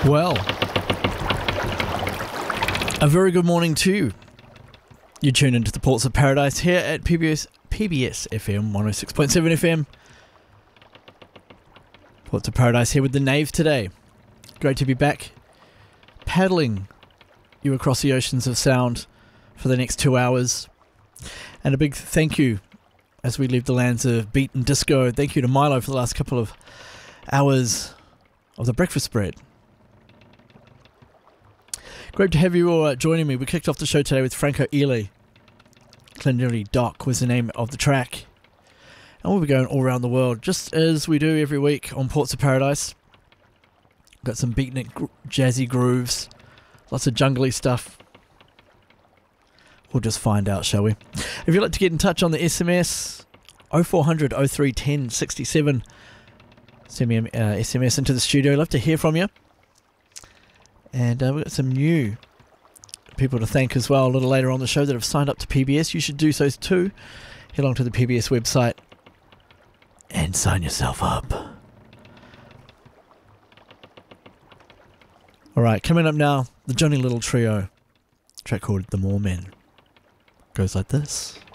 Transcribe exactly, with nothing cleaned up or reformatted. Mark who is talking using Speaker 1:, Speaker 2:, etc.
Speaker 1: Well, a very good morning to you. You tune into the Ports of Paradise here at P B S P B S F M one oh six point seven F M. Ports of Paradise here with the Knave today. Great to be back, paddling you across the oceans of sound for the next two hours. And a big thank you as we leave the lands of beat and disco. Thank you to Milo for the last couple of hours of the breakfast spread. Great to have you all uh, joining me. We kicked off the show today with Franco Ely. Clendery Dock was the name of the track. And we'll be going all around the world, just as we do every week on Ports of Paradise. Got some beatnik gr- jazzy grooves, lots of jungly stuff. We'll just find out, shall we? If you'd like to get in touch on the S M S, oh four hundred oh three ten sixty-seven. Send me an uh, S M S into the studio. Love to hear from you. And uh, we've got some new people to thank as well a little later on the show that have signed up to P B S. You should do so too. Head on to the P B S website and sign yourself up. Alright, coming up now, the Johnny Little Trio. A track called The More Men. Goes like this.